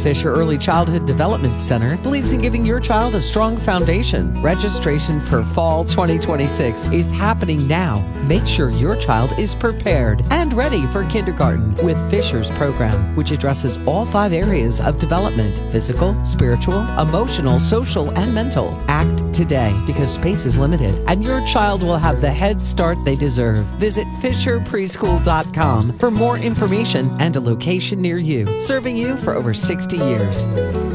Fisher Early Childhood Development Center believes in giving your child a strong foundation. Registration for fall 2026 is happening now. Make sure your child is prepared and ready for kindergarten with Fisher's program, which addresses all 5 areas of development: physical, spiritual, emotional, social, and mental. Act today because space is limited and your child will have the head start they deserve. Visit FisherPreschool.com for more information and a location near you. Serving you for over 60 years.